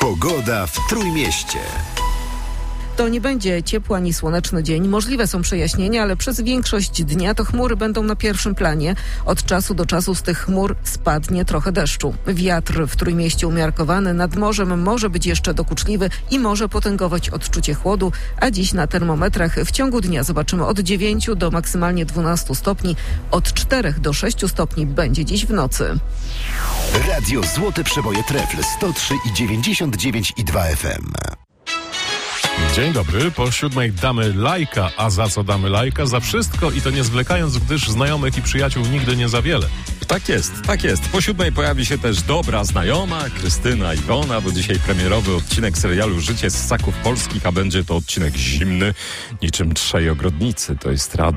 Pogoda w Trójmieście. To nie będzie ciepły ani słoneczny dzień. Możliwe są przejaśnienia, ale przez większość dnia to chmury będą na pierwszym planie. Od czasu do czasu z tych chmur spadnie trochę deszczu. Wiatr w Trójmieście umiarkowany, nad morzem może być jeszcze dokuczliwy i może potęgować odczucie chłodu, a dziś na termometrach w ciągu dnia zobaczymy od 9 do maksymalnie 12 stopni. Od 4 do 6 stopni będzie dziś w nocy. Radio Złote Przeboje Trefl 103,99,2 FM. Dzień dobry, po 7 damy lajka, a za co damy lajka? Za wszystko i to nie zwlekając, gdyż znajomych i przyjaciół nigdy nie za wiele. Tak jest, tak jest. Po 7 pojawi się też dobra znajoma, Krystyna Iwona, bo dzisiaj premierowy odcinek serialu Życie z Ssaków Polskich, a będzie to odcinek zimny, niczym trzej ogrodnicy. To jest radio.